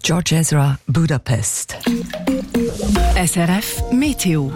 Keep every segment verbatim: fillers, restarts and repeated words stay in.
George Ezra, Budapest. S R F Meteo.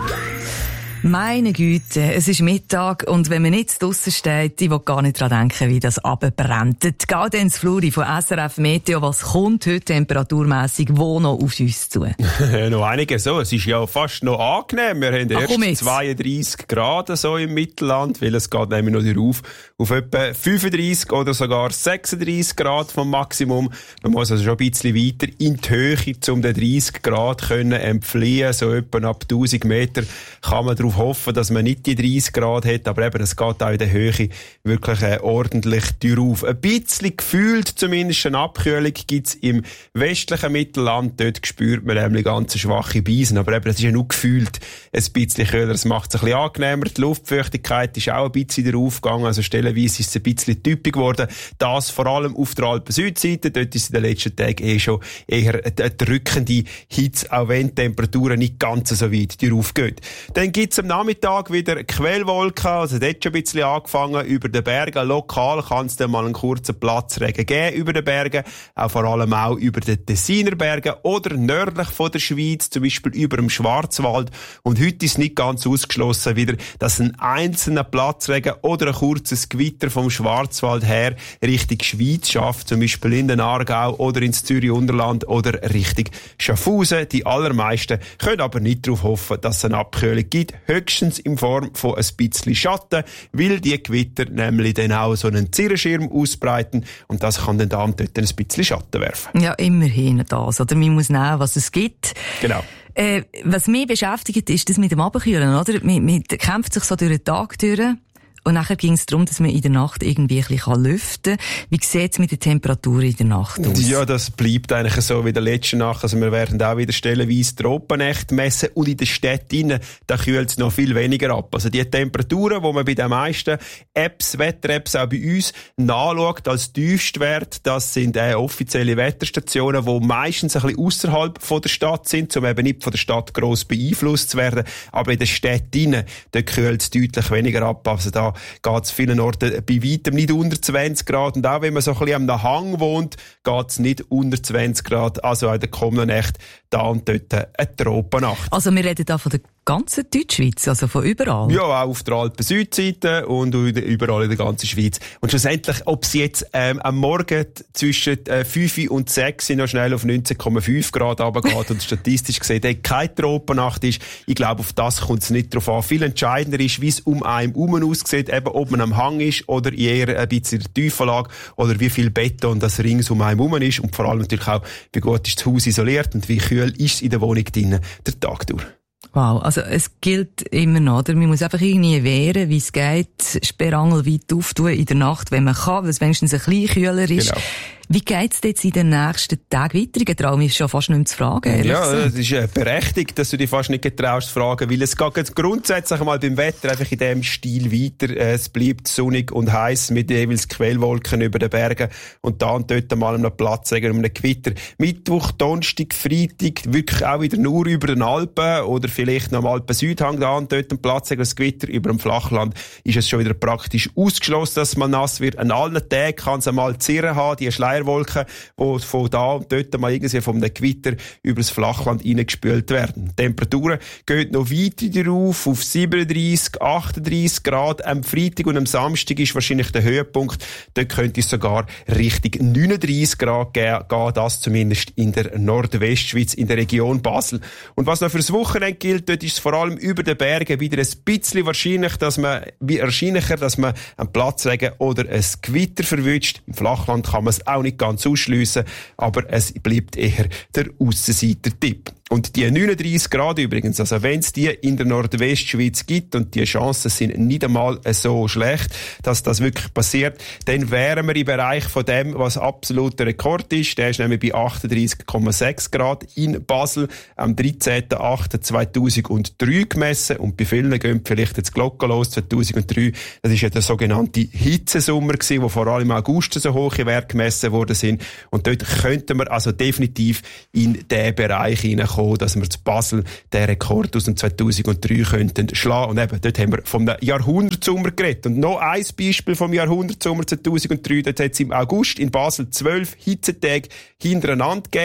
Meine Güte, es ist Mittag und wenn man nicht draussen steht, ich will gar nicht daran denken, wie das runterbrennt. Die Gaudenz Fluri von S R F Meteo, was kommt heute temperaturmässig wo noch auf uns zu? Noch einige so, es ist ja fast noch angenehm. Wir haben Ach, erst zweiunddreissig Grad so im Mittelland, weil es geht nämlich noch rauf auf etwa fünfunddreissig oder sogar sechsunddreissig Grad vom Maximum. Man muss also schon ein bisschen weiter in die Höhe, um den dreißig Grad können entfliehen. So etwa ab tausend Meter kann man darauf hoffen, dass man nicht die dreißig Grad hat, aber eben, es geht auch in der Höhe wirklich äh, ordentlich drauf. Ein bisschen gefühlt zumindest eine Abkühlung gibt's im westlichen Mittelland. Dort spürt man nämlich ganz schwache Beisen, aber eben, es ist ja nur gefühlt ein bisschen kühler. Es macht es ein bisschen angenehmer. Die Luftfeuchtigkeit ist auch ein bisschen darauf gegangen, also stellenweise ist es ein bisschen typisch geworden. Das vor allem auf der Alpen-Südseite. Dort ist es in den letzten Tagen eh schon eher eine drückende Hitze, auch wenn die Temperaturen nicht ganz so weit drauf gehen. Dann gibt's am Nachmittag wieder Quellwolken, also dort schon ein bisschen angefangen über den Bergen. Lokal kann es dann mal einen kurzen Platzregen geben über den Bergen, auch vor allem auch über den Tessiner Bergen oder nördlich von der Schweiz, zum Beispiel über dem Schwarzwald. Und heute ist nicht ganz ausgeschlossen wieder, dass ein einzelner Platzregen oder ein kurzes Gewitter vom Schwarzwald her Richtung Schweiz schafft, zum Beispiel in den Aargau oder ins Zürich-Unterland oder Richtung Schaffhausen. Die allermeisten können aber nicht darauf hoffen, dass es eine Abkühlung gibt, höchstens in Form von ein bisschen Schatten, weil die Gewitter nämlich dann auch so einen Zirrenschirm ausbreiten und das kann dann da und dort ein bisschen Schatten werfen. Ja, immerhin das. Oder man muss nehmen, was es gibt. Genau. Äh, was mich beschäftigt, ist das mit dem Abkühlen, oder? Man, man kämpft sich so durch den Tag durch. Und nachher ging es darum, dass man in der Nacht irgendwie ein bisschen lüften kann. Wie sieht es mit der Temperatur in der Nacht aus? Ja, das bleibt eigentlich so wie in der letzten Nacht. Also wir werden auch wieder stellenweise Tropennächte messen und in den Städten, da kühlt es noch viel weniger ab. Also die Temperaturen, die man bei den meisten Apps, Wetter-Apps auch bei uns nachschaut als Tiefstwert, das sind äh, offizielle Wetterstationen, die meistens ein bisschen ausserhalb von der Stadt sind, um eben nicht von der Stadt gross beeinflusst zu werden. Aber in den Städten, da kühlt es deutlich weniger ab. Also da geht es vielen Orten bei weitem nicht unter zwanzig Grad. Und auch wenn man so ein bisschen am Hang wohnt, geht es nicht unter zwanzig Grad. Also auch in der kommenden Nacht da und dort eine Tropennacht. Also wir reden da von der ganzen Deutschschweiz, also von überall? Ja, auch auf der Alpen-Südseite und überall in der ganzen Schweiz. Und schlussendlich, ob es jetzt ähm, am Morgen zwischen äh, fünf und sechs noch schnell auf neunzehn Komma fünf Grad runtergeht und statistisch gesehen keine Tropennacht ist, ich glaube, auf das kommt es nicht drauf an. Viel entscheidender ist, wie es um einen herum aussieht, eben ob man am Hang ist oder eher ein bisschen in der Tiefenlage oder wie viel Beton das rings um einen herum ist und vor allem natürlich auch, wie gut ist das Haus isoliert und wie kühl ist es in der Wohnung drinnen der Tag durch. Wow, also es gilt immer noch, oder? Man muss einfach irgendwie wehren, wie es geht, Sperrangel weit auftun in der Nacht, wenn man kann, weil es wenigstens ein bisschen kühler ist. Genau. Wie geht's jetzt in den nächsten Tagen weiter? Ich getraue mich schon fast nicht mehr zu fragen. Ja, es ist äh, berechtigt, dass du dich fast nicht getraust zu fragen, weil es geht grundsätzlich mal beim Wetter einfach in dem Stil weiter. Äh, es bleibt sonnig und heiß mit jeweils Quellwolken über den Bergen und da und dort mal einem Platz, sagen, um einen Gewitter. Mittwoch, Donnerstag, Freitag, wirklich auch wieder nur über den Alpen oder vielleicht noch am Alpen-Südhang da und dort einen Platz, sagen, das Gewitter über dem Flachland ist es schon wieder praktisch ausgeschlossen, dass man nass wird. An allen Tagen kann es einmal Zirren haben, die Schleier Wolken, die von da und dort mal irgendwie von einem Gewitter über das Flachland reingespült werden. Die Temperaturen gehen noch weiter rauf, auf siebenunddreissig, achtunddreissig Grad. Am Freitag und am Samstag ist wahrscheinlich der Höhepunkt. Dort könnte es sogar Richtung neununddreissig Grad gehen, das zumindest in der Nordwestschweiz, in der Region Basel. Und was noch fürs Wochenende gilt, dort ist es vor allem über den Bergen wieder ein bisschen wahrscheinlich, dass man, wie wahrscheinlicher, dass man einen Platzregen oder ein Gewitter verwünscht. Im Flachland kann man es auch nicht ganz ausschliessen, aber es bleibt eher der Aussenseiter-Tipp. Und die neununddreissig Grad übrigens, also wenn es die in der Nordwestschweiz gibt und die Chancen sind nicht einmal so schlecht, dass das wirklich passiert, dann wären wir im Bereich von dem, was absoluter Rekord ist. Der ist nämlich bei achtunddreissig Komma sechs Grad in Basel am dreizehnten achten zweitausenddrei gemessen und bei vielen gehen vielleicht jetzt Glocken los, zweitausenddrei. Das ist ja der sogenannte Hitzesommer gewesen, wo vor allem im August so hohe Werte gemessen worden sind und dort könnten wir also definitiv in diesen Bereich hineinkommen, dass wir zu Basel den Rekord aus dem zweitausenddrei könnten schlagen. Und eben, dort haben wir vom Jahrhundertsommer geredet. Und noch ein Beispiel vom Jahrhundertsommer zweitausenddrei, dort hat es im August in Basel zwölf Hitzetage hintereinander gegeben.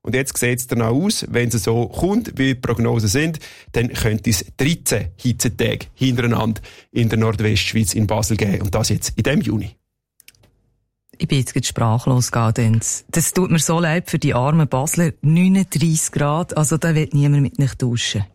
Und jetzt sieht es danach aus, wenn es so kommt, wie die Prognosen sind, dann könnte es dreizehn Hitzetage hintereinander in der Nordwestschweiz in Basel geben. Und das jetzt in diesem Juni. Ich bin jetzt sprachlos, Gaudenz. Das tut mir so leid für die armen Basler. neununddreissig Grad, also da will niemand mit nicht duschen.